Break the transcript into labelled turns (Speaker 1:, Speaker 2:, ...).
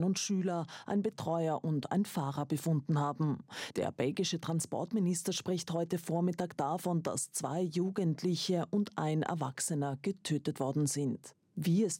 Speaker 1: und Schüler, ein Betreuer und ein Fahrer befunden haben. Der belgische Transportminister spricht heute Vormittag davon, dass 2 Jugendliche und ein Erwachsener getötet worden sind. Wie es